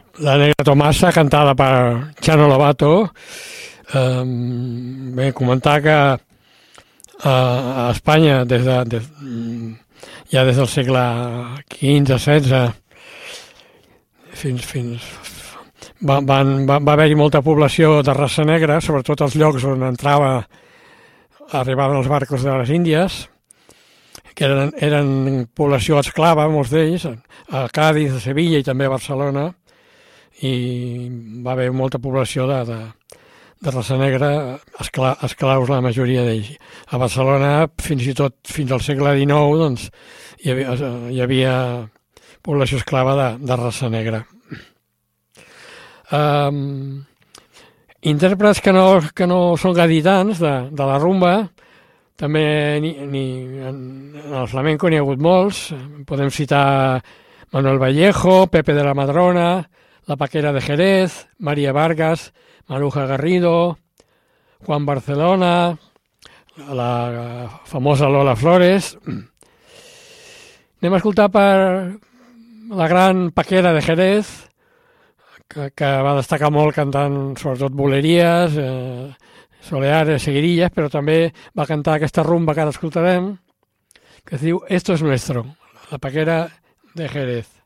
La Negra Tomasa, cantada per Chano Lovato. Bé, comentar que a Espanya, ja des del segle XV-XVI, va haver-hi molta població de raça negra, sobretot als llocs on arribaven els barcos de les Índies, que eren població esclava, molts d'ells, a Cádiz, a Sevilla i també a Barcelona, i va haver molta població de raça negra, esclaus la majoria d'ells. A Barcelona, fins i tot fins al segle XIX, doncs, hi havia població esclava de raça negra. Intèrprets que no són gaditans de la rumba, també en el flamenco n'hi ha hagut molts. Podem citar Manuel Vallejo, Pepe de la Madrona, La Paquera de Jerez, María Vargas, Maruja Garrido, Juan Barcelona, la famosa Lola Flores. Anem a escoltar per la gran Paquera de Jerez, que va destacar molt cantant sobretot boleries, soleares, seguirillas, però també va cantar aquesta rumba que ara escoltarem, que es diu Esto es nuestro, la Paquera de Jerez.